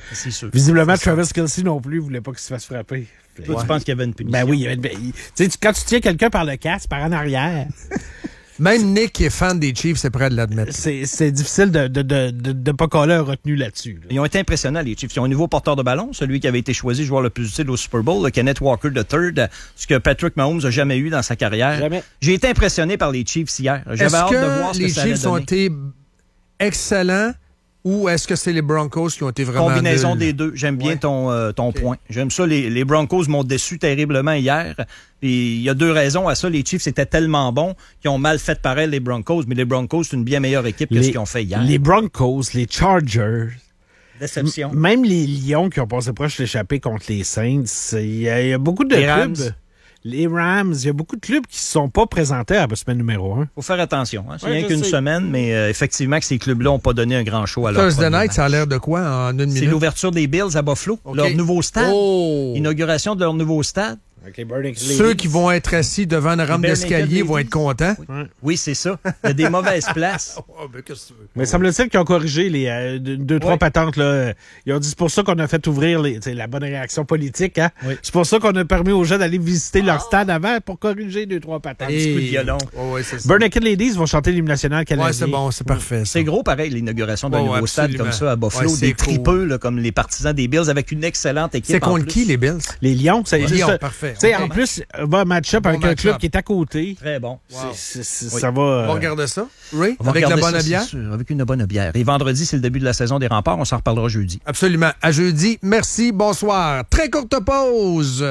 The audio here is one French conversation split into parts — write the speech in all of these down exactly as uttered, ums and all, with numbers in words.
C'est sûr. Visiblement, c'est Travis Kelce non plus voulait pas qu'il se fasse frapper. Toi, ouais. Tu penses qu'il y avait une punition? Ben oui, il y avait une... Tu sais, quand tu tiens quelqu'un par le casque, par en arrière... Même Nick, qui est fan des Chiefs, c'est prêt à l'admettre. C'est, c'est difficile de ne de, de, de, de pas coller un retenu là-dessus. Là. Ils ont été impressionnants, les Chiefs. Ils ont un nouveau porteur de ballon, celui qui avait été choisi joueur le plus utile au Super Bowl, le Kenneth Walker de third, ce que Patrick Mahomes n'a jamais eu dans sa carrière. Jamais. J'ai été impressionné par les Chiefs hier. J'avais est-ce hâte que de voir ce les que ça allait Chiefs ont donner. été excellents ou est-ce que c'est les Broncos qui ont été vraiment Combinaison nuls? des deux. J'aime bien ouais. ton, euh, ton okay. point. J'aime ça. Les, les Broncos m'ont déçu terriblement hier. Et il y a deux raisons à ça. Les Chiefs étaient tellement bons qu'ils ont mal fait pareil les Broncos. Mais les Broncos, c'est une bien meilleure équipe que les, ce qu'ils ont fait hier. Les Broncos, les Chargers... Déception. M- même les Lions qui ont passé proche d'échapper contre les Saints, il y, y a beaucoup de les clubs... Rams. Les Rams, il y a beaucoup de clubs qui ne se sont pas présentés à la semaine numéro un. Faut faire attention. Hein. C'est ouais, rien qu'une sais. semaine, mais euh, effectivement que ces clubs-là n'ont pas donné un grand show à leur Thursday premier Night, match. ça a l'air de quoi en une minute? C'est l'ouverture des Bills à Buffalo, okay. leur nouveau stade. Oh. Inauguration de leur nouveau stade. Avec les Burning Ceux qui vont être assis devant une rampe d'escalier vont être contents. Oui, oui c'est ça. Il y a des mauvaises places. Oh, ben, qu'est-ce que tu veux? Mais semble-t-il qu'ils ont corrigé les euh, deux, deux, trois oui. patentes. Là. Ils ont dit c'est pour ça qu'on a fait ouvrir les, la bonne réaction politique. Hein? Oui. C'est pour ça qu'on a permis aux gens d'aller visiter leur stade avant pour corriger deux, trois patentes. Un petit coup de violon. Oh, ouais, c'est ça. Burn Naked Ladies vont chanter l'hymne national canadien. Ouais, c'est bon, c'est parfait. Ça. C'est gros, pareil, l'inauguration d'un Oh, nouveau absolument. stade comme ça à Buffalo. Ouais, c'est des cool. tripeux, là, comme les partisans des Bills, avec une excellente équipe. C'est contre en plus. qui, les Bills? Les Lions, c'est Ouais. juste Lions, ça. parfait. Okay. Okay. En plus, va match-up Bon avec un match-up. club qui est à côté. Très bon. Wow. C'est, c'est, Oui. Ça va. Euh... On va regarder ça. Ray, On va avec la regarder bonne ça, bière? c'est sûr, avec une bonne bière. Et vendredi, c'est le début de la saison des remparts. On s'en reparlera jeudi. Absolument. À jeudi. Merci. Bonsoir. Très courte pause.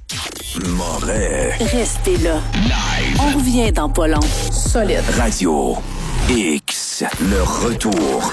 Mauvais. Restez là. On revient dans pas long. Solide. Radio X. Le retour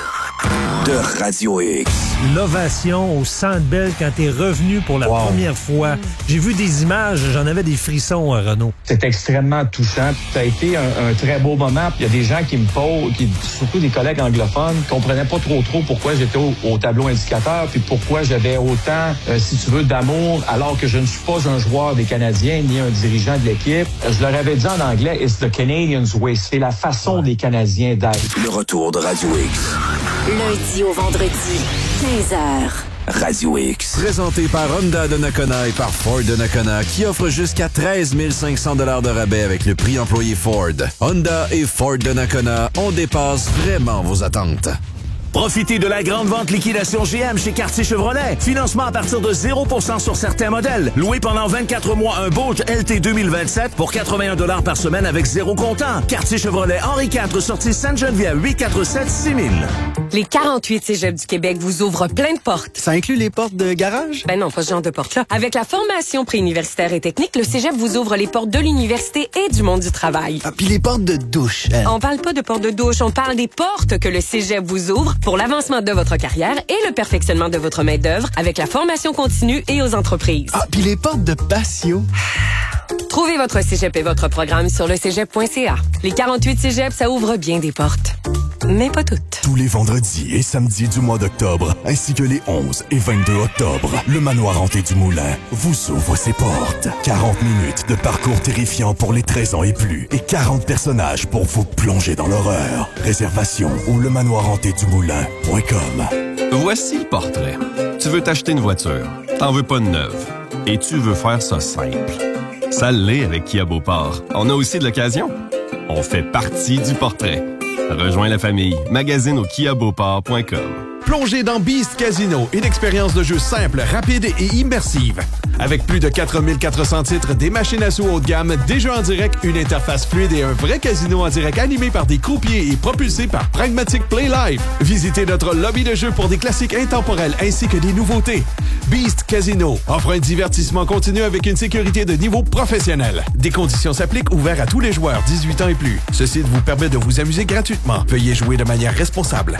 de Radio X. L'ovation au Centre Bell quand t'es revenu pour la Wow. première fois. J'ai vu des images, j'en avais des frissons, euh, Renaud. C'est extrêmement touchant. Ça a été un, un très beau moment. Il y a des gens qui me posent, qui, surtout des collègues anglophones, qui comprenaient pas trop trop pourquoi j'étais au, au tableau indicateur, puis pourquoi j'avais autant, euh, si tu veux, d'amour, alors que je ne suis pas un joueur des Canadiens ni un dirigeant de l'équipe. Je leur avais dit en anglais, it's the Canadians way. C'est la façon des Canadiens d'être. Le retour de Radio X. Lundi au vendredi, quinze heures. Radio X. Présenté par Honda de Nakona et par Ford de Nakona, qui offre jusqu'à treize mille cinq cents dollars de rabais avec le prix employé Ford. Honda et Ford de Nakona, on dépasse vraiment vos attentes. Profitez de la grande vente liquidation G M chez Cartier Chevrolet. Financement à partir de zéro pour cent sur certains modèles. Loué pendant vingt-quatre mois un Bolt L T deux mille vingt-sept pour quatre-vingt-un dollars par semaine avec zéro comptant. Cartier Chevrolet Henri quatre, sortie Sainte-Geneviève, huit quatre sept six mille. Les quarante-huit cégeps du Québec vous ouvrent plein de portes. Ça inclut les portes de garage? Ben non, pas ce genre de portes-là. Avec la formation préuniversitaire et technique, le cégep vous ouvre les portes de l'université et du monde du travail. Ah, puis les portes de douche. Hein? On parle pas de portes de douche, on parle des portes que le cégep vous ouvre pour l'avancement de votre carrière et le perfectionnement de votre main-d'œuvre avec la formation continue et aux entreprises. Ah, puis les portes de patio. Trouvez votre cégep et votre programme sur le cégep point c a. Les quarante-huit cégeps, ça ouvre bien des portes. Mais pas toutes. Tous les vendredis et samedis du mois d'octobre, ainsi que les onze et vingt-deux octobre, le manoir hanté du Moulin vous ouvre ses portes. quarante minutes de parcours terrifiant pour les treize ans et plus et quarante personnages pour vous plonger dans l'horreur. Réservation au lemanoir hanté du moulin point com. Voici le portrait. Tu veux t'acheter une voiture, t'en veux pas de neuve, et tu veux faire ça simple. Ça l'est avec Kia Beauport. On a aussi de l'occasion. On fait partie du portrait. Rejoins la famille. Magazine au kia beauport point com. Plongez dans Beast Casino, une expérience de jeu simple, rapide et immersive. Avec plus de quatre mille quatre cents titres, des machines à sous haut de gamme, des jeux en direct, une interface fluide et un vrai casino en direct animé par des croupiers et propulsé par Pragmatic Play Live. Visitez notre lobby de jeu pour des classiques intemporels ainsi que des nouveautés. Beast Casino offre un divertissement continu avec une sécurité de niveau professionnel. Des conditions s'appliquent, ouvert à tous les joueurs dix-huit ans et plus. Ce site vous permet de vous amuser gratuitement. Veuillez jouer de manière responsable.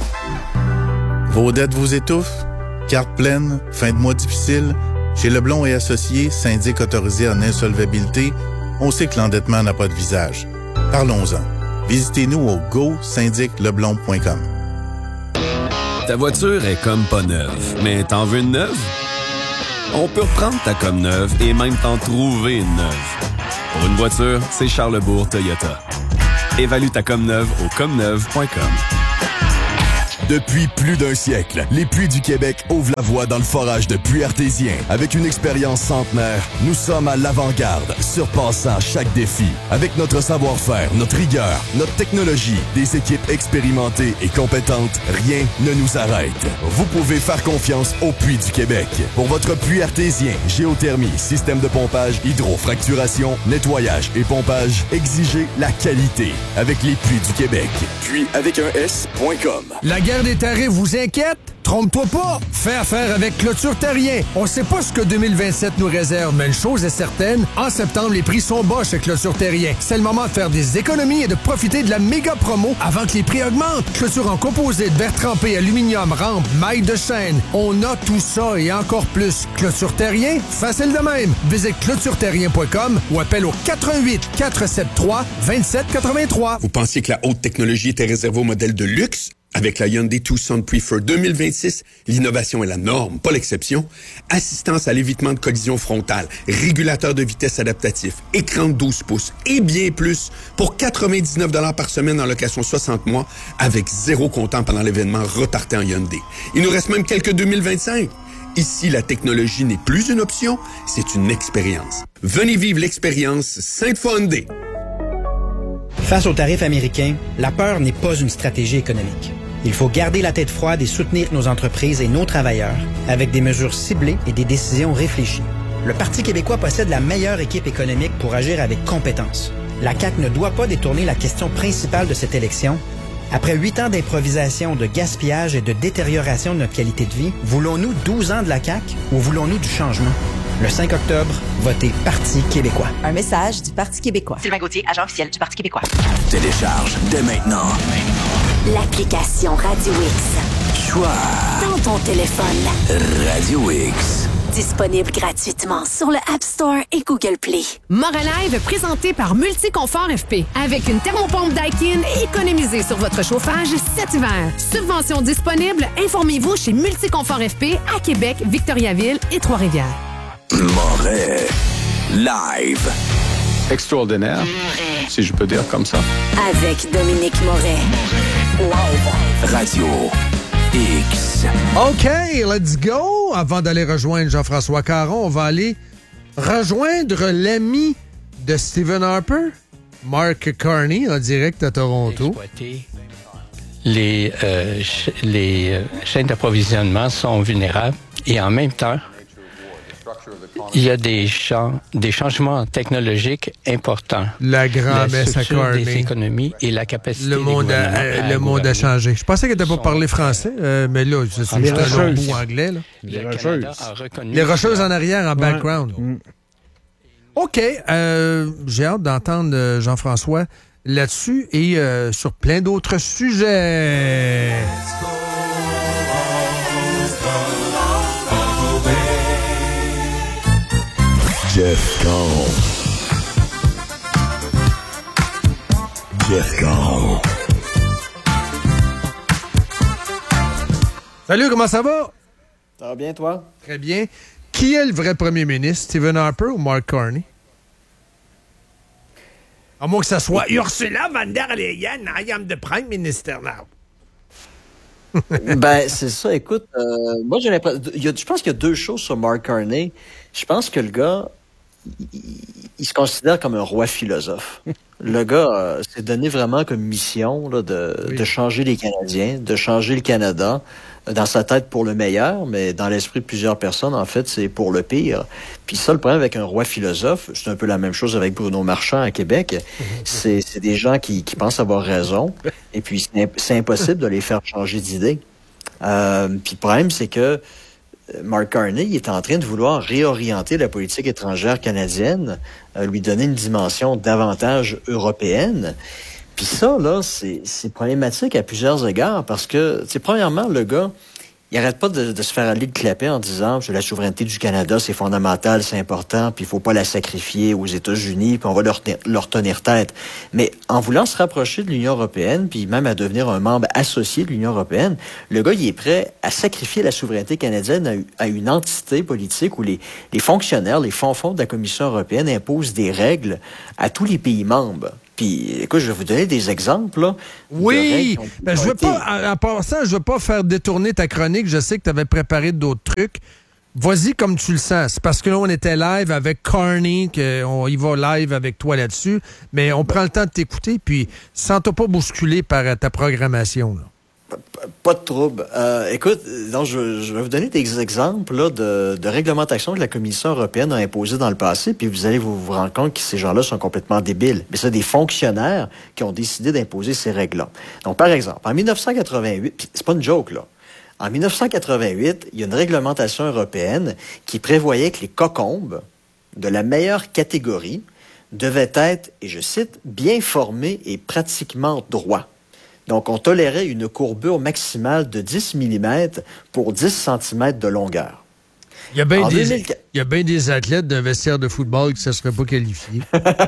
Vos dettes vous étouffent? Carte pleine? Fin de mois difficile? Chez Leblond et Associés, syndic autorisé en insolvabilité, on sait que l'endettement n'a pas de visage. Parlons-en. Visitez-nous au go syndic leblond point com. Ta voiture est comme pas neuve, mais t'en veux une neuve? On peut reprendre ta comme neuve et même t'en trouver une neuve. Pour une voiture, c'est Charlesbourg Toyota. Évalue ta comme neuve au comme neuve point com. Depuis plus d'un siècle, les Puits du Québec ouvrent la voie dans le forage de puits artésiens. Avec une expérience centenaire, nous sommes à l'avant-garde, surpassant chaque défi. Avec notre savoir-faire, notre rigueur, notre technologie, des équipes expérimentées et compétentes, rien ne nous arrête. Vous pouvez faire confiance aux Puits du Québec. Pour votre puits artésien, géothermie, système de pompage, hydrofracturation, nettoyage et pompage, exigez la qualité avec les Puits du Québec. Puis avec un S point com. La guerre des tarifs vous inquiète? Trompe-toi pas! Fais affaire avec Clôture Terrien. On sait pas ce que deux mille vingt-sept nous réserve, mais une chose est certaine, en septembre, les prix sont bas chez Clôture Terrien. C'est le moment de faire des économies et de profiter de la méga promo avant que les prix augmentent. Clôture en composite, verre trempé, aluminium, rampe, maille de chaîne. On a tout ça et encore plus. Clôture Terrien, facile de même. Visite clôture terrien point com ou appelle au quatre un huit, quatre sept trois, deux sept huit trois. Vous pensiez que la haute technologie était réservée aux modèles de luxe? Avec la Hyundai Tucson Prefer deux mille vingt-six, l'innovation est la norme, pas l'exception. Assistance à l'évitement de collision frontale, régulateur de vitesse adaptatif, écran de douze pouces et bien plus pour quatre-vingt-dix-neuf dollars par semaine en location soixante mois avec zéro comptant pendant l'événement reparté en Hyundai. Il nous reste même quelques deux mille vingt-cinq. Ici, la technologie n'est plus une option, c'est une expérience. Venez vivre l'expérience Sainte-Foy Hyundai. Face aux tarifs américains, la peur n'est pas une stratégie économique. Il faut garder la tête froide et soutenir nos entreprises et nos travailleurs avec des mesures ciblées et des décisions réfléchies. Le Parti québécois possède la meilleure équipe économique pour agir avec compétence. La C A Q ne doit pas détourner la question principale de cette élection. Après huit ans d'improvisation, de gaspillage et de détérioration de notre qualité de vie, voulons-nous douze ans de la C A Q ou voulons-nous du changement? Le cinq octobre, votez Parti québécois. Un message du Parti québécois. Sylvain Gauthier, agent officiel du Parti québécois. Télécharge dès maintenant l'application Radio X. Choix Dans ton téléphone. Radio X. Disponible gratuitement sur le App Store et Google Play. Moralive présenté par Multiconfort F P. Avec une thermopompe Daikin, économisez sur votre chauffage cet hiver. Subvention disponible, informez-vous chez Multiconfort F P à Québec, Victoriaville et Trois-Rivières. Moret live. Extraordinaire, si je peux dire comme ça. Avec Dominique Moret. Live. Radio X. OK, let's go! Avant d'aller rejoindre Jean-François Caron, on va aller rejoindre l'ami de Stephen Harper, Mark Carney, en direct à Toronto. Exploiter. Les, euh, ch- les euh, chaînes d'approvisionnement sont vulnérables et en même temps, il y a des, champs, des changements technologiques importants. La grand-messe à Carney. Des économies et la capacité le monde des a, gouvernements euh, à le monde a changé. Je pensais qu'il n'était pas parlé français, euh, mais là, c'est Ah, juste un long rocheuses. bout anglais. Là. Les rocheuses. Les rocheuses en arrière, en background. Mm. OK. Euh, j'ai hâte d'entendre euh, Jean-François là-dessus et euh, sur plein d'autres sujets. Jeff Caron. Jeff Caron. Salut, comment ça va? Ça va bien, toi? Très bien. Qui est le vrai premier ministre, Stephen Harper ou Mark Carney? À moins que ça soit Ursula von der Leyen, I am the Prime Minister now. Ben, c'est ça. Écoute, euh, moi, j'ai l'impression. il y a- Je pense qu'il y a deux choses sur Mark Carney. Je pense que le gars, il, il se considère comme un roi philosophe. Le gars euh, s'est donné vraiment comme mission là, de, Oui. de changer les Canadiens, de changer le Canada, euh, dans sa tête pour le meilleur, mais dans l'esprit de plusieurs personnes, en fait, c'est pour le pire. Puis ça, le problème avec un roi philosophe, c'est un peu la même chose avec Bruno Marchand à Québec. C'est c'est des gens qui, qui pensent avoir raison, et puis c'est imp- c'est impossible de les faire changer d'idée. Euh, puis le problème, c'est que Mark Carney il est en train de vouloir réorienter la politique étrangère canadienne, euh, lui donner une dimension davantage européenne. Puis ça, là, c'est c'est problématique à plusieurs égards parce que, tu sais, premièrement, le gars, il arrête pas de, de se faire aller le clapet en disant que la souveraineté du Canada, c'est fondamental, c'est important, puis il faut pas la sacrifier aux États-Unis, puis on va leur, tenir- leur tenir tête. Mais en voulant se rapprocher de l'Union européenne, puis même à devenir un membre associé de l'Union européenne, le gars, il est prêt à sacrifier la souveraineté canadienne à, à une entité politique où les, les fonctionnaires, les fonds-fonds de la Commission européenne imposent des règles à tous les pays membres. Puis, écoute, je vais vous donner des exemples. Là, oui, de ben, je veux pas, en, en passant, je veux pas faire détourner ta chronique. Je sais que tu avais préparé d'autres trucs. Vas-y comme tu le sens. C'est parce que là, on était live avec Carney, qu'on y va live avec toi là-dessus. Mais on prend le temps de t'écouter, puis sens-toi pas bousculé par ta programmation, là. Pas de trouble. Euh, écoute, donc je, je vais vous donner des exemples là, de, de réglementation que la Commission européenne a imposées dans le passé, puis vous allez vous, vous rendre compte que ces gens-là sont complètement débiles. Mais c'est des fonctionnaires qui ont décidé d'imposer ces règles-là. Donc, par exemple, en dix-neuf cent quatre-vingt-huit, puis c'est pas une joke, là. En dix-neuf cent quatre-vingt-huit, il y a une réglementation européenne qui prévoyait que les cocombes de la meilleure catégorie devaient être, et je cite, bien formés et pratiquement droits. Donc, on tolérait une courbure maximale de dix millimètres pour dix centimètres de longueur. Il y a bien des, il y a bien des athlètes d'un vestiaire de football qui ne se seraient pas qualifiés.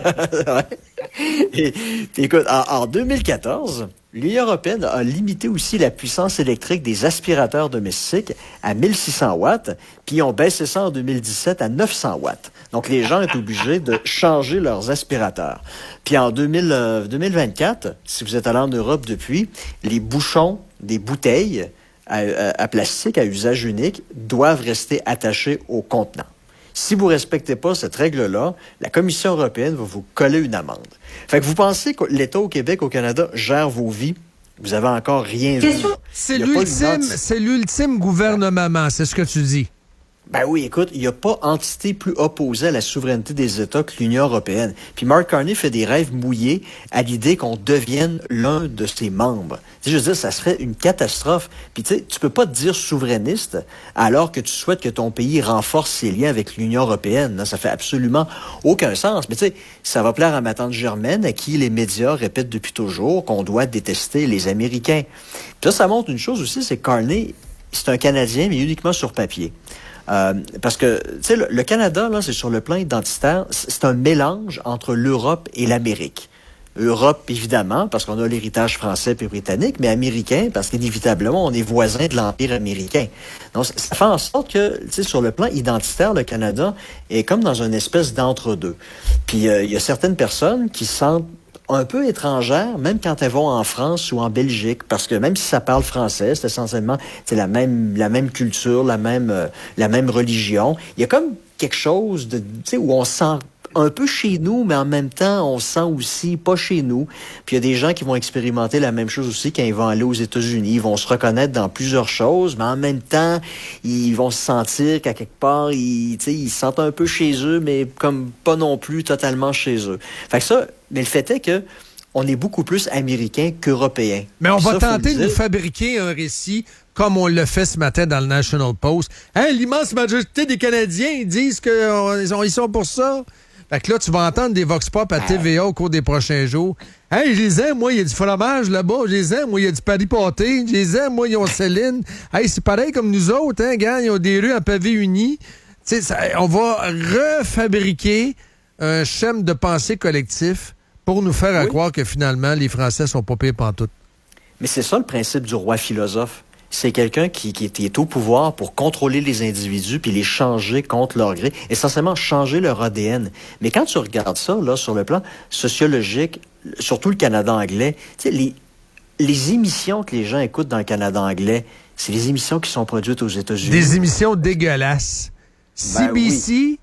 Ouais. Et, écoute, en, en deux mille quatorze, l'Union européenne a limité aussi la puissance électrique des aspirateurs domestiques à mille six cents watts, puis ils ont baissé ça en deux mille dix-sept à neuf cents watts. Donc, les gens sont obligés de changer leurs aspirateurs. Puis en deux mille, euh, deux mille vingt-quatre, si vous êtes allé en Europe depuis, les bouchons des bouteilles à, à, à plastique à usage unique doivent rester attachés au contenant. Si vous ne respectez pas cette règle-là, la Commission européenne va vous coller une amende. Fait que vous pensez que l'État au Québec, au Canada, gère vos vies? Vous avez encore rien vu. C'est l'ultime, c'est l'ultime gouvernement, c'est ce que tu dis. Ben oui, écoute, il n'y a pas entité plus opposée à la souveraineté des États que l'Union européenne. Puis Mark Carney fait des rêves mouillés à l'idée qu'on devienne l'un de ses membres. Tu sais, je veux dire, ça serait une catastrophe. Puis tu sais, tu peux pas te dire souverainiste alors que tu souhaites que ton pays renforce ses liens avec l'Union européenne. Là, ça fait absolument aucun sens. Mais tu sais, ça va plaire à ma tante Germaine, à qui les médias répètent depuis toujours qu'on doit détester les Américains. Puis ça, ça montre une chose aussi, c'est que Carney, c'est un Canadien, mais uniquement sur papier. Euh, parce que, tu sais, le, le Canada, là, c'est sur le plan identitaire, c'est un mélange entre l'Europe et l'Amérique. Europe, évidemment, parce qu'on a l'héritage français et britannique, mais américain, parce qu'inévitablement, on est voisin de l'Empire américain. Donc, ça fait en sorte que, tu sais, sur le plan identitaire, le Canada est comme dans une espèce d'entre-deux. Puis, euh, il y a certaines personnes qui se sentent un peu étrangères, même quand elles vont en France ou en Belgique, parce que même si ça parle français, c'est essentiellement c'est la même la même culture, la même euh, la même religion. Il y a comme quelque chose de, tu sais, où on se sent un peu chez nous, mais en même temps, on se sent aussi pas chez nous. Puis il y a des gens qui vont expérimenter la même chose aussi quand ils vont aller aux États-Unis. Ils vont se reconnaître dans plusieurs choses, mais en même temps, ils vont se sentir qu'à quelque part, ils, tu sais, ils se sentent un peu chez eux, mais comme pas non plus totalement chez eux. Fait que ça, mais le fait est que on est beaucoup plus américain qu'européen. Mais on Puis va ça, tenter de nous fabriquer un récit comme on l'a fait ce matin dans le National Post. Hein, l'immense majorité des Canadiens, ils disent qu'ils sont pour ça. Fait que là, tu vas entendre des vox pop à T V A au cours des prochains jours. Hey, je les aime, moi, il y a du fromage là-bas. Je les aime, moi, il y a du Paris pâté. Je les aime, moi, ils ont Céline. Hey, c'est pareil comme nous autres, hein, gars. Ils ont des rues en pavés unis. Tu sais, on va refabriquer un schéma de pensée collectif pour nous faire oui. croire que finalement, les Français sont pas pires pantoute. Mais c'est ça le principe du roi philosophe. C'est quelqu'un qui, qui est au pouvoir pour contrôler les individus puis les changer contre leur gré, essentiellement changer leur A D N. Mais quand tu regardes ça, là, sur le plan sociologique, surtout le Canada anglais, tu sais, les, les émissions que les gens écoutent dans le Canada anglais, c'est les émissions qui sont produites aux États-Unis. Des émissions dégueulasses. Ben C B C oui.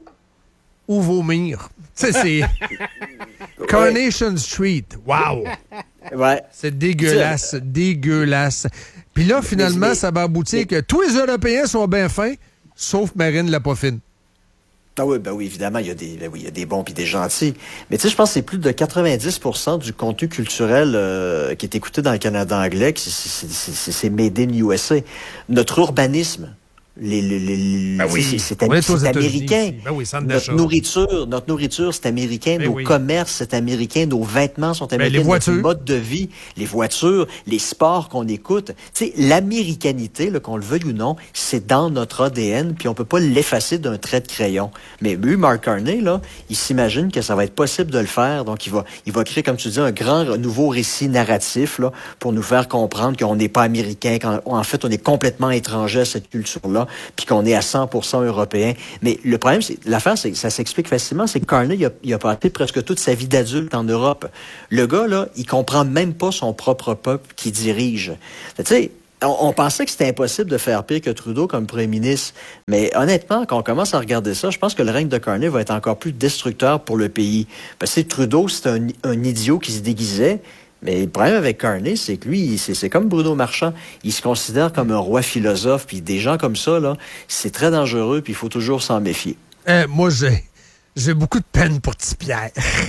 ou vomir. Tu sais, c'est Coronation ouais. Street. Wow! Ouais. C'est dégueulasse, c'est... dégueulasse. Puis là, finalement, mais, mais, ça va aboutir mais... que tous les Européens sont bien fins, sauf Marine la pas fine. Ah oui, ben oui, évidemment, il y a des, ben oui, il y a des bons puis des gentils. Mais tu sais, je pense que c'est plus de quatre-vingt-dix pour cent du contenu culturel euh, qui est écouté dans le Canada anglais, c'est, c'est, c'est, c'est made in U S A. Notre urbanisme, les, les, les, ben oui. c'est, c'est, c'est, c'est américain. Ben oui, notre nourriture, notre nourriture, c'est américain. Ben nos oui. commerces, c'est américain. Nos vêtements sont américains. Ben les voitures. Notre mode de vie, les voitures, les sports qu'on écoute. Tu sais, l'américanité, là, qu'on le veuille ou non, c'est dans notre A D N, puis on peut pas l'effacer d'un trait de crayon. Mais lui, Mark Carney, là, il s'imagine que ça va être possible de le faire. Donc, il va, il va créer, comme tu dis, un grand nouveau récit narratif, là, pour nous faire comprendre qu'on n'est pas américain, qu'en en fait, on est complètement étranger à cette culture-là. Canada, puis qu'on est à cent pour cent européen. Mais le problème, c'est l'affaire, c'est ça s'explique facilement, c'est que Carney, il a, il a passé presque toute sa vie d'adulte en Europe. Le gars, là, il comprend même pas son propre peuple qu'il dirige. Tu sais, On, on pensait que c'était impossible de faire pire que Trudeau comme premier ministre. Mais honnêtement, quand on commence à regarder ça, je pense que le règne de Carney va être encore plus destructeur pour le pays. Parce que Trudeau, c'est un, un idiot qui se déguisait. Mais le problème avec Carney, c'est que lui, c'est, c'est comme Bruno Marchand. Il se considère comme un roi philosophe. Puis des gens comme ça, là, c'est très dangereux. Puis il faut toujours s'en méfier. Euh, moi, j'ai, j'ai beaucoup de peine pour Petit Pierre.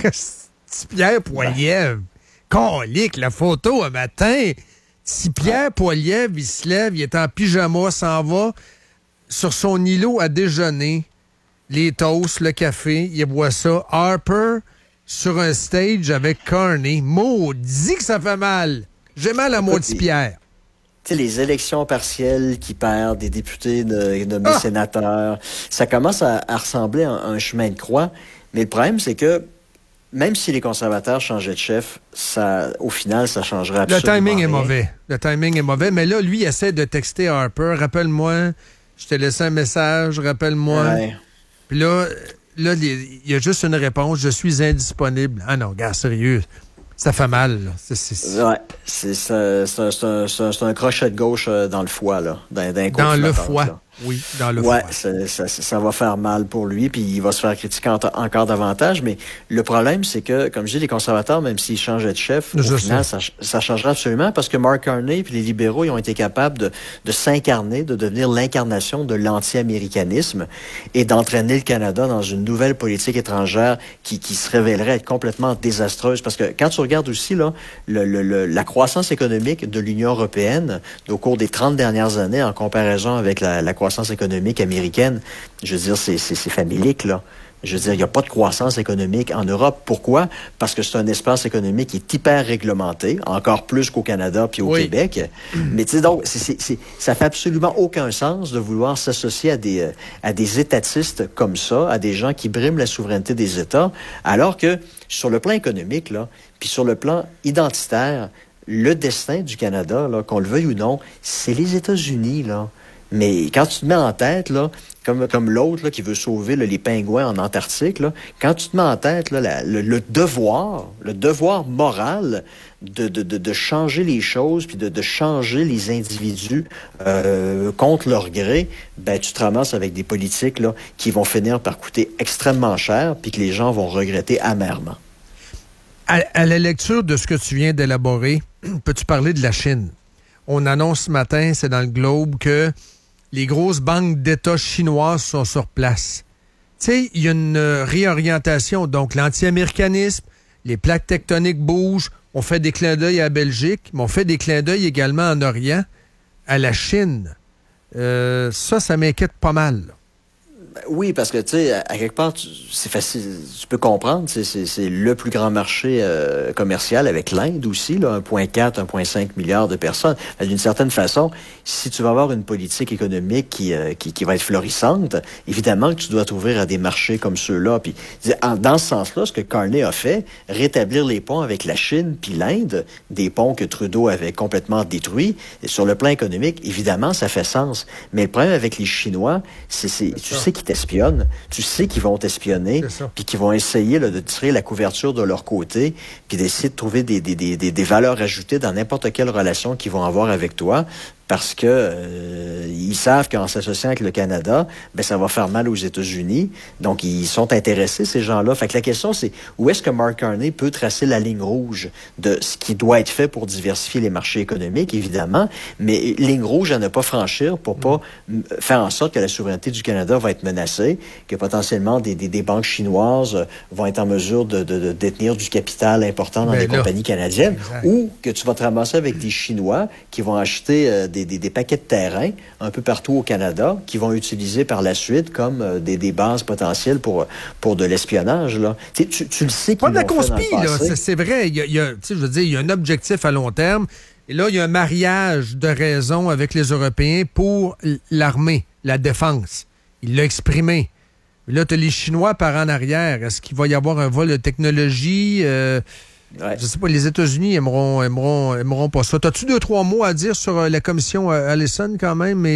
Petit Pierre Poilievre. Colique, la photo un matin... Si Pierre Poilievre, il se lève, il est en pyjama, s'en va sur son îlot à déjeuner, les toasts, le café, il boit ça. Harper sur un stage avec Carney. Maudit que ça fait mal. J'ai mal à mon petit Pierre. Tu sais, les élections partielles qui perdent, des députés de, de mes ah! sénateurs, ça commence à, à ressembler à un chemin de croix. Mais le problème, c'est que même si les conservateurs changeaient de chef, ça, au final, ça changerait absolument Le timing rien. est mauvais. Le timing est mauvais. Mais là, lui, il essaie de texter Harper. Rappelle-moi, je t'ai laissé un message, rappelle-moi. Ouais. Puis là, là, il y a juste une réponse. Je suis indisponible. Ah non, gars, sérieux. Ça fait mal, là. C'est, c'est, c'est... Ouais, c'est, c'est, c'est, un, c'est, un, c'est, un, c'est un crochet de gauche dans le foie, là. Dans, dans, dans le foie. Là. Oui, dans le ouais, foie. Ça, ça, ça va faire mal pour lui, puis il va se faire critiquer en, encore davantage. Mais le problème, c'est que, comme je dis, les conservateurs, même s'ils changeaient de chef, au je final, ça, ça changera absolument parce que Mark Carney puis les libéraux, ils ont été capables de, de s'incarner, de devenir l'incarnation de l'anti-américanisme et d'entraîner le Canada dans une nouvelle politique étrangère qui, qui se révélerait être complètement désastreuse. Parce que quand tu regardes aussi là, le, le, le, la croissance économique de l'Union européenne au cours des trente dernières années en comparaison avec la, la croissance économique américaine, je veux dire, c'est, c'est, c'est familique, là. Je veux dire, il n'y a pas de croissance économique en Europe. Pourquoi? Parce que c'est un espace économique qui est hyper réglementé, encore plus qu'au Canada puis au oui. Québec. Mais tu sais, donc, c'est, c'est, c'est, ça fait absolument aucun sens de vouloir s'associer à des, à des étatistes comme ça, à des gens qui briment la souveraineté des États, alors que sur le plan économique, là, puis sur le plan identitaire, le destin du Canada, là, qu'on le veuille ou non, c'est les États-Unis, là. Mais quand tu te mets en tête, là, comme, comme l'autre là, qui veut sauver là, les pingouins en Antarctique, là, quand tu te mets en tête là, la, le, le devoir, le devoir moral de, de, de, de changer les choses puis de, de changer les individus euh, contre leur gré, ben tu te ramasses avec des politiques là, qui vont finir par coûter extrêmement cher puis que les gens vont regretter amèrement. À, à la lecture de ce que tu viens d'élaborer, peux-tu parler de la Chine? On annonce ce matin, c'est dans le Globe, que les grosses banques d'État chinoises sont sur place. Tu sais, il y a une réorientation. Donc, l'anti-américanisme, les plaques tectoniques bougent. On fait des clins d'œil à la Belgique, mais on fait des clins d'œil également en Orient, à la Chine. Euh, ça, ça m'inquiète pas mal. Oui, parce que, tu sais, à quelque part, tu, c'est facile, tu peux comprendre, c'est, c'est, c'est le plus grand marché euh, commercial avec l'Inde aussi, là, un virgule quatre, un virgule cinq milliard de personnes. D'une certaine façon, si tu vas avoir une politique économique qui, euh, qui, qui va être florissante, évidemment que tu dois t'ouvrir à des marchés comme ceux-là. Puis, dans ce sens-là, ce que Carney a fait, rétablir les ponts avec la Chine puis l'Inde, des ponts que Trudeau avait complètement détruits, et sur le plan économique, évidemment, ça fait sens. Mais le problème avec les Chinois, c'est, c'est, c'est tu sais qu'ils t'espionnent, tu sais qu'ils vont t'espionner, puis qu'ils vont essayer là, de tirer la couverture de leur côté, puis d'essayer de trouver des, des, des, des valeurs ajoutées dans n'importe quelle relation qu'ils vont avoir avec toi, parce que euh, ils savent qu'en s'associant avec le Canada, ben ça va faire mal aux États-Unis. Donc, ils sont intéressés, ces gens-là. Fait que la question, c'est où est-ce que Mark Carney peut tracer la ligne rouge de ce qui doit être fait pour diversifier les marchés économiques, évidemment, mais ligne rouge à ne pas franchir pour pas mm. faire en sorte que la souveraineté du Canada va être menacée, que potentiellement des, des, des banques chinoises vont être en mesure de, de, de détenir du capital important dans ben des là. compagnies canadiennes, exact. Ou que tu vas te ramasser avec des Chinois qui vont acheter euh, Des, des, des paquets de terrain un peu partout au Canada qui vont utiliser par la suite comme euh, des, des bases potentielles pour, pour de l'espionnage. Là. Tu, tu, tu le sais qu'ils pas de la l'ont fait dans le là, passé. c'est, c'est vrai. Il y a, il y a, je veux dire, il y a un objectif à long terme. Et là, il y a un mariage de raisons avec les Européens pour l'armée, la défense. Il l'a exprimé. Là, tu as les Chinois par en arrière. Est-ce qu'il va y avoir un vol de technologie? Euh, Ouais. Je sais pas, les États-Unis aimeront, aimeront, aimeront pas ça. T'as-tu deux, trois mots à dire sur euh, la commission euh, Allison quand même? Et,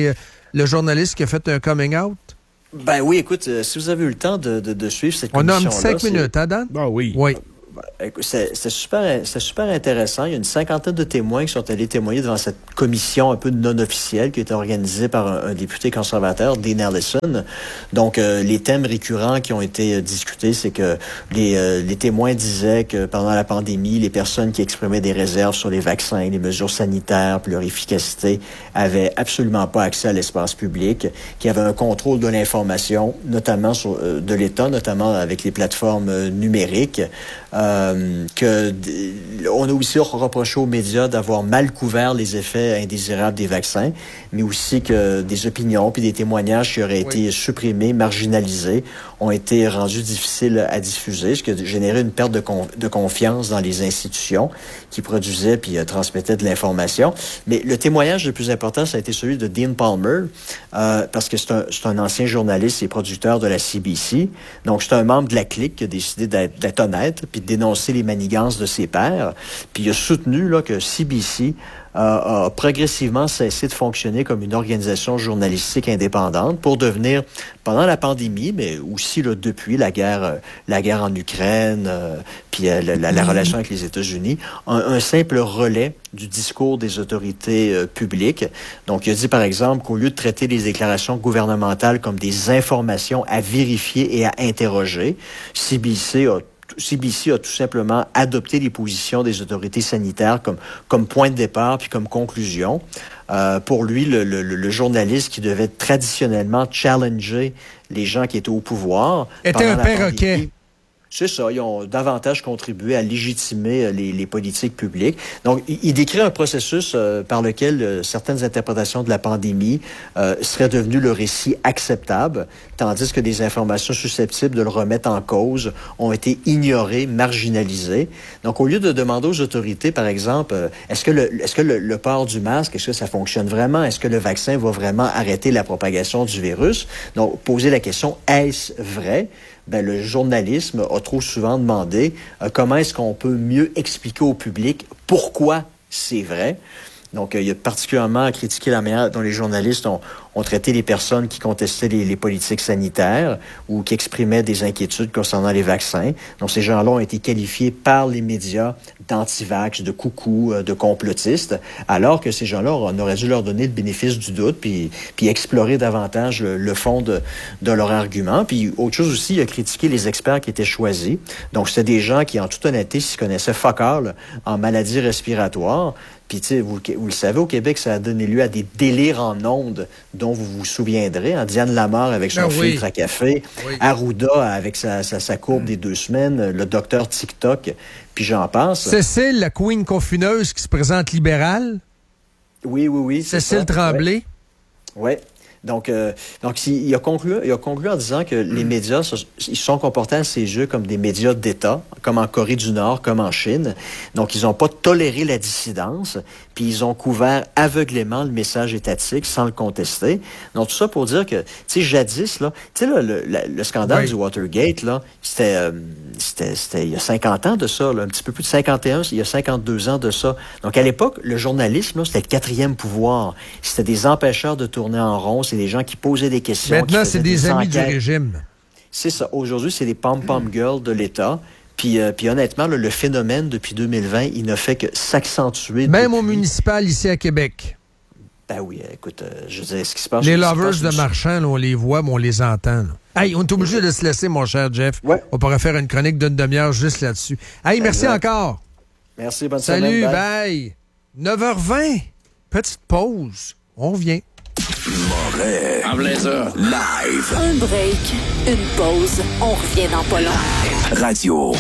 le journaliste qui a fait un coming out? Ben oui, écoute, euh, si vous avez eu le temps de, de, de suivre cette On commission-là... a cinq minutes, hein, Dan? Ah oui. Oui. C'est, c'est, super, c'est super intéressant. Il y a une cinquantaine de témoins qui sont allés témoigner devant cette commission un peu non officielle qui a été organisée par un, un député conservateur, Dean Ellison. Donc, euh, les thèmes récurrents qui ont été euh, discutés, c'est que les, euh, les témoins disaient que pendant la pandémie, les personnes qui exprimaient des réserves sur les vaccins, les mesures sanitaires, puis leur efficacité, avaient absolument pas accès à l'espace public, qu'il y avait un contrôle de l'information, notamment sur, euh, de l'État, notamment avec les plateformes euh, numériques. Euh, que d- on a aussi reproché aux médias d'avoir mal couvert les effets indésirables des vaccins, mais aussi que des opinions puis des témoignages qui auraient oui. été supprimés, marginalisés, ont été rendus difficiles à diffuser, ce qui a généré une perte de, con- de confiance dans les institutions qui produisaient puis euh, transmettaient de l'information. Mais le témoignage le plus important, ça a été celui de Dean Palmer, euh, parce que c'est un, c'est un ancien journaliste et producteur de la C B C. Donc, c'est un membre de la clique qui a décidé d'être, d'être honnête puis de dénoncer les manigances de ses pairs. Puis il a soutenu là, que C B C euh, a progressivement cessé de fonctionner comme une organisation journalistique indépendante pour devenir, pendant la pandémie, mais aussi là, depuis la guerre, euh, la guerre en Ukraine, euh, puis euh, la, la, la relation avec les États-Unis, un, un simple relais du discours des autorités euh, publiques. Donc, il a dit, par exemple, qu'au lieu de traiter les déclarations gouvernementales comme des informations à vérifier et à interroger, C B C a C B C a tout simplement adopté les positions des autorités sanitaires comme, comme point de départ puis comme conclusion. Euh, pour lui, le, le, le journaliste qui devait traditionnellement challenger les gens qui étaient au pouvoir... était un perroquet. C'est ça, ils ont davantage contribué à légitimer les, les politiques publiques. Donc, il, il décrit un processus euh, par lequel euh, certaines interprétations de la pandémie euh, seraient devenues le récit acceptable, tandis que des informations susceptibles de le remettre en cause ont été ignorées, marginalisées. Donc, au lieu de demander aux autorités, par exemple, euh, est-ce que, le, est-ce que le, le port du masque, est-ce que ça fonctionne vraiment? Est-ce que le vaccin va vraiment arrêter la propagation du virus? Donc, poser la question, est-ce vrai? Ben, le journalisme a trop souvent demandé euh, comment est-ce qu'on peut mieux expliquer au public pourquoi c'est vrai. Donc, euh, il a particulièrement critiqué la manière dont les journalistes ont, ont traité les personnes qui contestaient les, les politiques sanitaires ou qui exprimaient des inquiétudes concernant les vaccins. Donc, ces gens-là ont été qualifiés par les médias d'anti-vax, de coucou, de complotistes, alors que ces gens-là, on aurait dû leur donner le bénéfice du doute puis, puis explorer davantage le, le fond de, de leur argument. Puis, autre chose aussi, il a critiqué les experts qui étaient choisis. Donc, c'était des gens qui, en toute honnêteté, s'y connaissaient fuck all en maladies respiratoires. Puis, tu sais, vous, vous le savez, au Québec, ça a donné lieu à des délires en ondes dont vous vous souviendrez. Hein? Diane Lamar avec son ah, filtre oui. à café, oui. Arruda avec sa, sa, sa courbe mm. des deux semaines, le docteur TikTok, puis j'en passe. Cécile, la queen confineuse qui se présente libérale. Oui, oui, oui. Cécile Tremblay. Oui. Ouais. Donc, euh, donc il, a conclu, il a conclu en disant que les médias ils se sont comportés à ces jeux comme des médias d'État, comme en Corée du Nord, comme en Chine. Donc, ils n'ont pas toléré la dissidence, puis ils ont couvert aveuglément le message étatique sans le contester. Donc, tout ça pour dire que, tu sais, jadis, là, tu sais, le, le, le scandale oui. du Watergate, là, c'était, euh, c'était, c'était il y a cinquante ans de ça, là, un petit peu plus de cinquante et un, il y a cinquante-deux ans de ça. Donc, à l'époque, le journalisme, là, c'était le quatrième pouvoir. C'était des empêcheurs de tourner en rond. C'est des gens qui posaient des questions. Maintenant, c'est des, des amis enquêtes. Du régime. C'est ça. Aujourd'hui, c'est des pom-pom girls de l'État. Puis, euh, puis honnêtement, là, le phénomène, depuis deux mille vingt, il ne fait que s'accentuer. Même depuis... au municipal, ici à Québec. Ben oui, écoute, euh, je veux dire, ce qui se passe... Les lovers de marchands, là, on les voit, mais on les entend. Là. Hey, on est obligé de se laisser, mon cher Jeff. Ouais. On pourrait faire une chronique d'une demi-heure juste là-dessus. Hey, merci exact. Encore. Merci, bonne Salut, semaine. Salut, bye. bye. neuf heures vingt. Petite pause. On revient. Moret. En blazer. Live. Un break. Une pause. On revient dans pas long. Radio.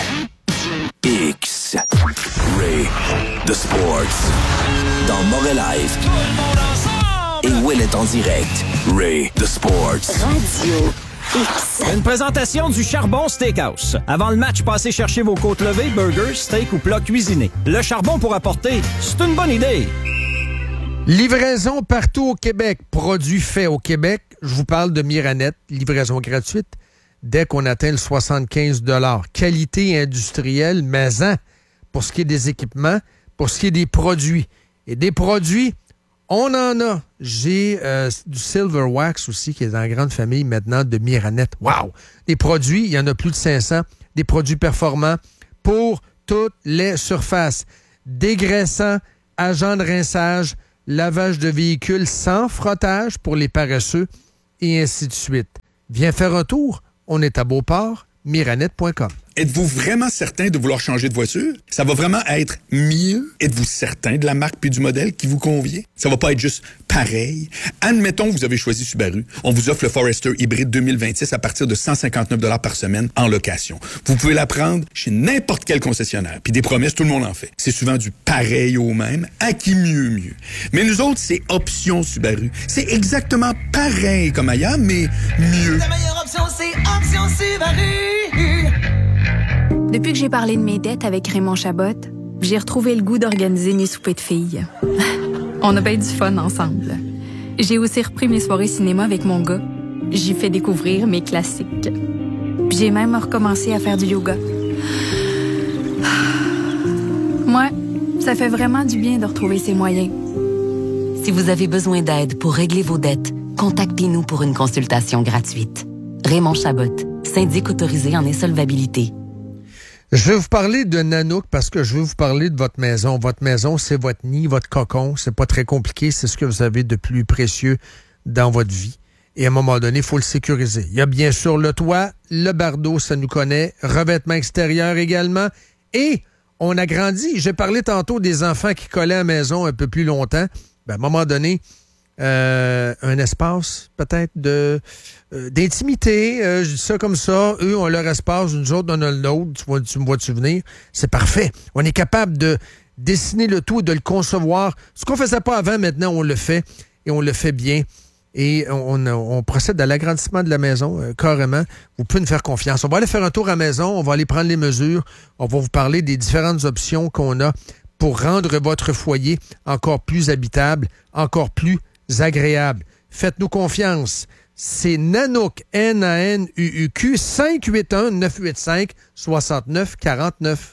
X. Ray. The Sports. Dans Moret Live. Et Will est en direct. Ray. The Sports. Radio. X. Une présentation du Charbon Steakhouse. Avant le match, passez chercher vos côtes levées, burgers, steak ou plats cuisinés. Le charbon pour apporter, c'est une bonne idée. Livraison partout au Québec. Produits faits au Québec. Je vous parle de Miranette. Livraison gratuite dès qu'on atteint le soixante-quinze dollars. Qualité industrielle, maison. Pour ce qui est des équipements, pour ce qui est des produits. Et des produits On en a. J'ai euh, du Silver Wax aussi, qui est dans la grande famille maintenant de Miranette. Wow! Des produits, il y en a plus de cinq cents. Des produits performants pour toutes les surfaces. Dégraissant, agent de rinçage, lavage de véhicules sans frottage pour les paresseux, et ainsi de suite. Viens faire un tour. On est à Beauport, miranette point com. Êtes-vous vraiment certain de vouloir changer de voiture? Ça va vraiment être mieux? Êtes-vous certain de la marque puis du modèle qui vous convient? Ça va pas être juste pareil? Admettons que vous avez choisi Subaru. On vous offre le Forester hybride deux mille vingt-six à partir de cent cinquante-neuf dollars par semaine en location. Vous pouvez la prendre chez n'importe quel concessionnaire. Puis des promesses, tout le monde en fait. C'est souvent du pareil au même, à qui mieux mieux. Mais nous autres, c'est option Subaru. C'est exactement pareil comme ailleurs, mais mieux. La meilleure option, c'est option Subaru. Depuis que j'ai parlé de mes dettes avec Raymond Chabot, j'ai retrouvé le goût d'organiser mes soupers de filles. On a bien du fun ensemble. J'ai aussi repris mes soirées cinéma avec mon gars. J'y fais découvrir mes classiques. Puis j'ai même recommencé à faire du yoga. Moi, ça fait vraiment du bien de retrouver ses moyens. Si vous avez besoin d'aide pour régler vos dettes, contactez-nous pour une consultation gratuite. Raymond Chabot, syndic autorisé en insolvabilité. Je vais vous parler de Nanook parce que je veux vous parler de votre maison. Votre maison, c'est votre nid, votre cocon. C'est pas très compliqué. C'est ce que vous avez de plus précieux dans votre vie. Et à un moment donné, il faut le sécuriser. Il y a bien sûr le toit, le bardeau, ça nous connaît, revêtement extérieur également. Et on a grandi. J'ai parlé tantôt des enfants qui collaient à la maison un peu plus longtemps. Ben, à un moment donné, euh, un espace peut-être de... Euh, d'intimité, euh, je dis ça comme ça. Eux ont leur espace, nous autres on a le nôtre. Tu, vois, tu me vois-tu venir? C'est parfait. On est capable de dessiner le tout et de le concevoir. Ce qu'on ne faisait pas avant, maintenant, on le fait. Et on le fait bien. Et on, on, on procède à l'agrandissement de la maison, euh, carrément. Vous pouvez nous faire confiance. On va aller faire un tour à la maison. On va aller prendre les mesures. On va vous parler des différentes options qu'on a pour rendre votre foyer encore plus habitable, encore plus agréable. Faites-nous confiance. C'est Nanook, N A N U U Q, cinq huit un, neuf huit cinq, six neuf quatre neuf.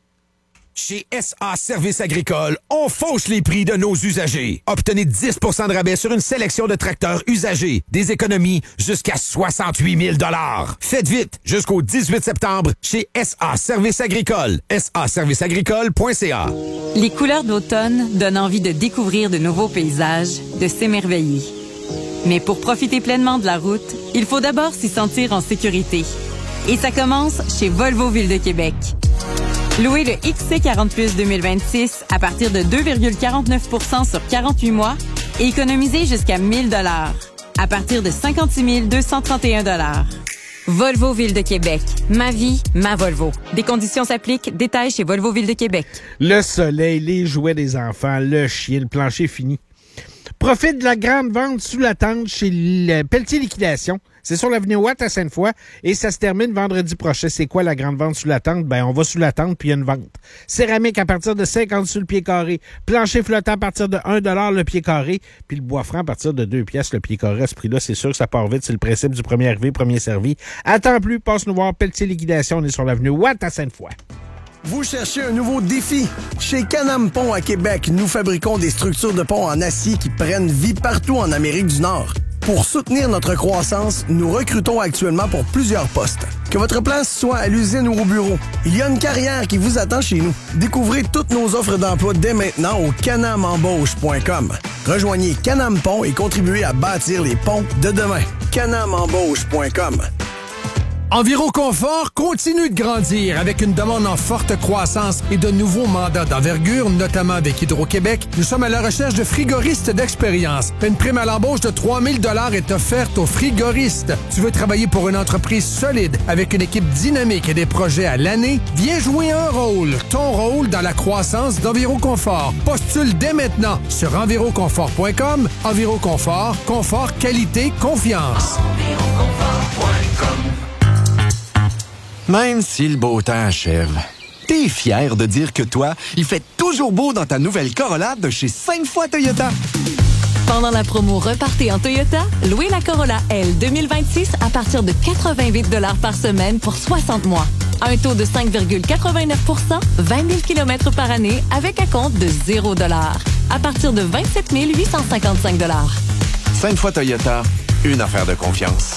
Chez S A Services Agricoles, on fauche les prix de nos usagers. Obtenez dix pour cent de rabais sur une sélection de tracteurs usagés. Des économies jusqu'à soixante-huit mille dollars. Faites vite, jusqu'au dix-huit septembre, chez S A Services Agricoles. S A services agricoles point c a. Les couleurs d'automne donnent envie de découvrir de nouveaux paysages, de s'émerveiller. Mais pour profiter pleinement de la route, il faut d'abord s'y sentir en sécurité. Et ça commence chez Volvo Ville de Québec. Louez le X C quarante plus deux mille vingt-six à partir de deux virgule quarante-neuf pour cent sur quarante-huit mois et économisez jusqu'à mille dollars à partir de cinquante-six mille deux cent trente et un dollars. Volvo Ville de Québec. Ma vie, ma Volvo. Des conditions s'appliquent. Détails chez Volvo Ville de Québec. Le soleil, les jouets des enfants, le chien, le plancher fini. Profite de la grande vente sous la tente chez le Pelletier Liquidation. C'est sur l'avenue Watt à Sainte-Foy et ça se termine vendredi prochain. C'est quoi la grande vente sous la tente? Ben, on va sous la tente puis il y a une vente. Céramique à partir de cinquante sur le pied carré. Plancher flottant à partir de un dollar le pied carré. Puis le bois franc à partir de deux pièces le pied carré. À ce prix-là, c'est sûr que ça part vite. C'est le principe du premier arrivé, premier servi. Attends plus, passe nous voir Pelletier Liquidation. On est sur l'avenue Watt à Sainte-Foy. Vous cherchez un nouveau défi? Chez Can-Am Pont à Québec, nous fabriquons des structures de pont en acier qui prennent vie partout en Amérique du Nord. Pour soutenir notre croissance, nous recrutons actuellement pour plusieurs postes. Que votre place soit à l'usine ou au bureau, il y a une carrière qui vous attend chez nous. Découvrez toutes nos offres d'emploi dès maintenant au canam embauche point com. Rejoignez Can-Am Pont et contribuez à bâtir les ponts de demain. canam embauche point com. Enviroconfort continue de grandir avec une demande en forte croissance et de nouveaux mandats d'envergure, notamment avec Hydro-Québec. Nous sommes à la recherche de frigoristes d'expérience. Une prime à l'embauche de trois mille dollars est offerte aux frigoristes. Tu veux travailler pour une entreprise solide avec une équipe dynamique et des projets à l'année? Viens jouer un rôle, ton rôle dans la croissance d'Enviroconfort. Postule dès maintenant sur enviroconfort point com. Enviroconfort, confort, qualité, confiance. enviroconfort point com. Même si le beau temps achève, t'es fier de dire que toi, il fait toujours beau dans ta nouvelle Corolla de chez cinq fois Toyota. Pendant la promo Repartez en Toyota, louez la Corolla L deux mille vingt-six à partir de quatre-vingt-huit dollars par semaine pour soixante mois. Un taux de cinq virgule quatre-vingt-neuf pour cent, vingt mille kilomètres par année avec un compte de zéro dollar. À partir de vingt-sept mille huit cent cinquante-cinq dollars. Cinq fois Toyota, une affaire de confiance.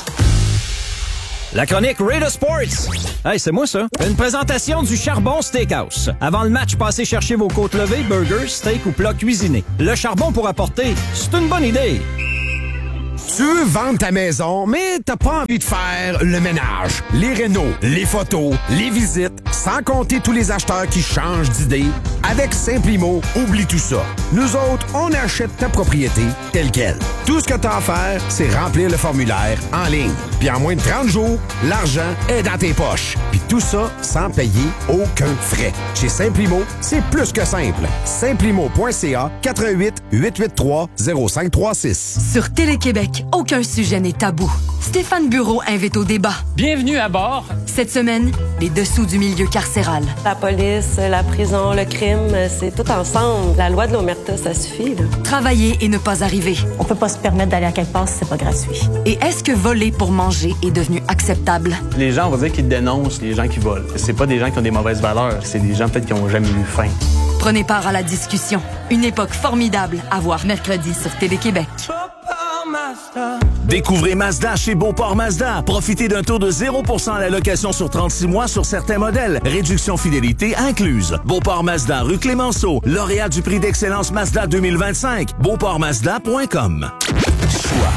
La chronique Ray de Sports. Hey, c'est moi ça. Une présentation du Charbon Steakhouse. Avant le match, passez chercher vos côtes levées, burgers, steaks ou plats cuisinés. Le charbon pour apporter, c'est une bonne idée. Tu veux vendre ta maison, mais t'as pas envie de faire le ménage, les rénaux, les photos, les visites, sans compter tous les acheteurs qui changent d'idée. Avec Simplimo, oublie tout ça. Nous autres, on achète ta propriété telle quelle. Tout ce que t'as à faire, c'est remplir le formulaire en ligne. Puis en moins de trente jours, l'argent est dans tes poches. Puis tout ça sans payer aucun frais. Chez Simplimo, c'est plus que simple. Simplimo point c a quatre un huit, huit huit trois, zéro cinq trois six. Sur Télé-Québec, aucun sujet n'est tabou. Stéphane Bureau invite au débat. Bienvenue à bord. Cette semaine, les dessous du milieu carcéral. La police, la prison, le crime, c'est tout ensemble. La loi de l'omerta, ça suffit, là. Travailler et ne pas arriver. On peut pas se permettre d'aller à quelque part si c'est pas gratuit. Et est-ce que voler pour manger est devenu acceptable? Les gens, on va dire qu'ils dénoncent les gens qui volent. C'est pas des gens qui ont des mauvaises valeurs, c'est des gens peut-être qui ont jamais eu faim. Prenez part à la discussion. Une époque formidable à voir mercredi sur Télé-Québec. Découvrez Mazda chez Beauport Mazda. Profitez d'un taux de zéro pour cent à la location sur trente-six mois sur certains modèles. Réduction fidélité incluse. Beauport Mazda, rue Clémenceau. Lauréat du prix d'excellence Mazda deux mille vingt-cinq. beauport mazda point com. Choix.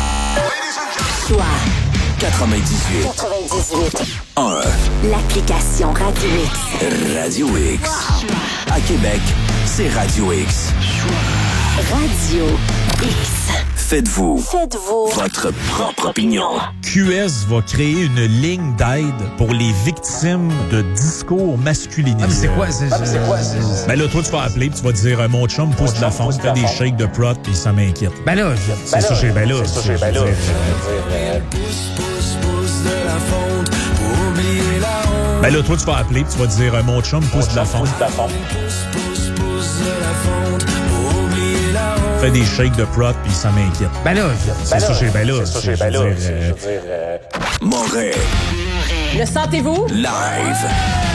Choix. quatre-vingt-dix-huit. quatre-vingt-dix-huit. un. L'application Radio X. Radio X. À Québec, c'est Radio X. Radio X. Faites-vous. Faites-vous. Votre propre opinion. Q S va créer une ligne d'aide pour les victimes de discours masculinisés. Ah, mais c'est quoi? C'est, ah, mais c'est quoi? C'est... Ben là, toi, tu vas appeler puis tu vas dire, mon chum pousse de la fonte, fait des shakes de prot puis ça m'inquiète. Ben là, je... c'est ben ça, j'ai ben là. C'est ça, j'ai ben là. Ben là, toi, tu vas appeler puis tu vas dire, mon chum pousse de la fonte. Fait des shakes de prot puis ça m'inquiète. Ben là, c'est ça, j'ai ben là. C'est ça, j'ai ben là. Moret. Le sentez-vous? Live.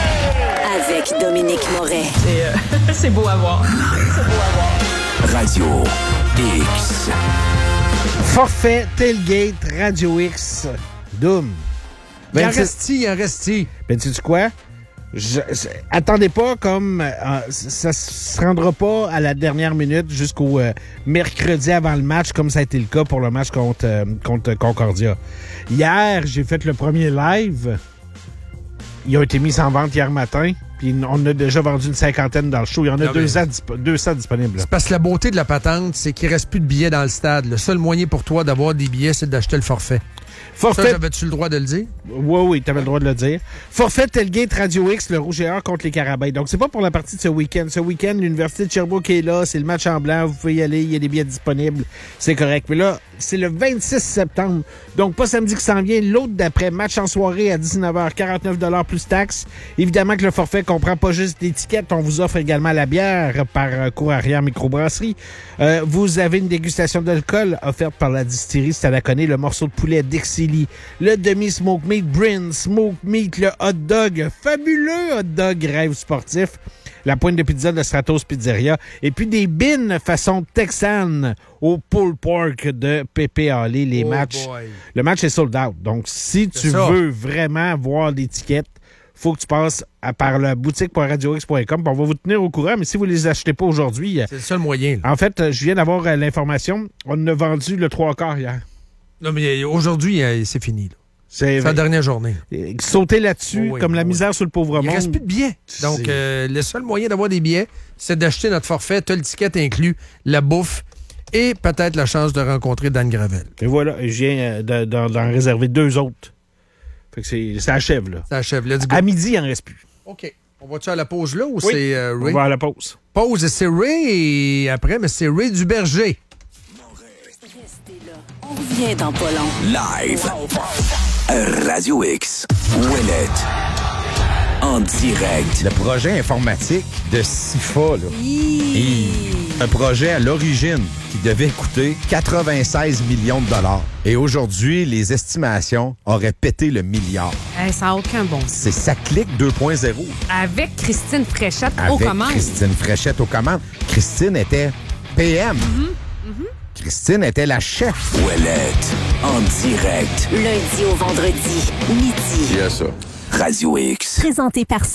Avec Dominique Moret. C'est, euh, c'est beau à voir. C'est beau à voir. Radio X. Forfait Tailgate Radio X. Doom. Ben, il en reste-t-il, il en reste-t-il. Ben, tu sais quoi? Je, je, attendez pas comme euh, ça se rendra pas à la dernière minute jusqu'au euh, mercredi avant le match comme ça a été le cas pour le match contre, euh, contre Concordia. Hier, j'ai fait le premier live. Ils ont été mis en vente hier matin. Puis on a déjà vendu une cinquantaine dans le show. Il y en a deux cents disponibles. C'est parce que la beauté de la patente, c'est qu'il reste plus de billets dans le stade. Le seul moyen pour toi d'avoir des billets, c'est d'acheter le forfait. Forfait... Ça, j'avais-tu le droit de le dire? Oui, oui, tu avais le droit de le dire. Forfait Tailgate Radio X, le Rouge et Or contre les Carabins. Donc, c'est pas pour la partie de ce week-end. Ce week-end, l'Université de Sherbrooke est là. C'est le match en blanc. Vous pouvez y aller. Il y a des billets disponibles. C'est correct. Mais là, c'est le vingt-six septembre. Donc, pas samedi qui s'en vient. L'autre d'après, match en soirée à dix-neuf heures, quarante-neuf dollars plus taxes. Évidemment que le forfait comprend pas juste l'étiquette. On vous offre également la bière par Cour Arrière Microbrasserie. Euh, vous avez une dégustation d'alcool offerte par la distillerie Stadacone, le morceau de poulet Dixili, le demi-smoke meat Brin, smoke meat, le hot dog, fabuleux hot dog rêve sportif, la pointe de pizza de Stratos Pizzeria, et puis des bines façon texane au pulled pork de Pépé Allé. Les oh matchs, boy. Le match est sold out. Donc, si tu veux vraiment voir l'étiquette, faut que tu passes à, par la boutique point radio x point com. On va vous tenir au courant, mais si vous ne les achetez pas aujourd'hui... C'est le seul moyen. Là. En fait, je viens d'avoir euh, l'information. On a vendu le trois quarts hier. Non, mais aujourd'hui, euh, c'est fini. Là. C'est, c'est la dernière journée. Sauter là-dessus, oh oui, comme oh la misère oui. sur le pauvre monde. Il ne reste plus de billets. Donc, euh, le seul moyen d'avoir des billets, c'est d'acheter notre forfait. Tu as le ticket inclus, la bouffe et peut-être la chance de rencontrer Dan Gravel. Et voilà, je viens de, de, d'en réserver deux autres. Fait que c'est, ça achève, là. Ça achève. Let's go. À midi, il n'en reste plus. OK. On va-tu à la pause là ou oui, c'est euh, Ray? On va à la pause. Pause, c'est Ray et après, mais c'est Ray Duberger. Restez là. On revient dans pas long. Live. Radio X. Ouellet. En en direct. Le projet informatique de Sifa, là. Et un projet à l'origine qui devait coûter quatre-vingt-seize millions de dollars. Et aujourd'hui, les estimations auraient pété le milliard. Hey, ça n'a aucun bon sens. C'est Ça clique deux point zéro. Avec Christine Fréchette Avec aux commandes. Christine Fréchette aux commandes. Christine était P M. Mm-hmm. Mm-hmm. Christine était la chef. Ouellette, en direct. Lundi au vendredi, midi. Yes, ça. Radio X. Présenté par